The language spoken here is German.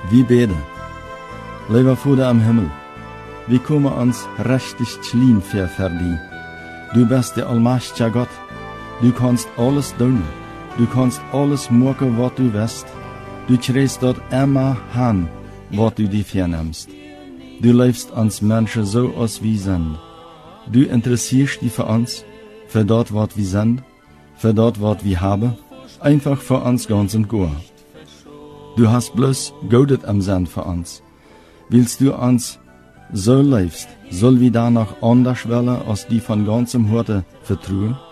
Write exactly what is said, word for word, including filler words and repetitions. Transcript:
Wir beten. Lieber Vater am Himmel, wir kommen uns richtig klein für, für dich. Du bist der allmächtige Gott. Du kannst alles tun. Du kannst alles machen, was du willst. Du kriegst dort immer hin, was du dir vornimmst. Du lebst uns Menschen so, als wir sind. Du interessierst dich für uns, für dort, was wir sind, für dort, was wir haben, einfach für uns ganz und gar. Du hast bloß Gutes am Sinn für uns. Willst du uns so lebst, soll wir danach anders wollen, als die von ganzem Herzen vertrauen?